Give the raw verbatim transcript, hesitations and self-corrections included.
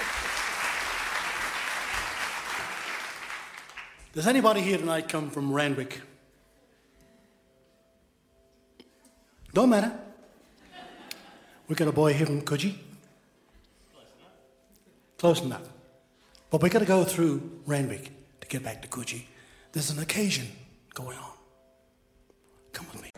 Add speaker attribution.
Speaker 1: Does anybody here tonight come from Randwick? Don't matter. We got a boy here from Coogee. Close enough. But we got to go through Randwick to get back to Coogee. There's an occasion going on. Come with me.